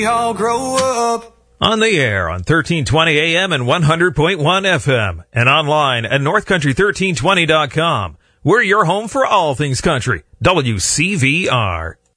We all grow up. On the air on 1320 AM and 100.1 FM and online at northcountry1320.com. We're your home for all things country. WCVR.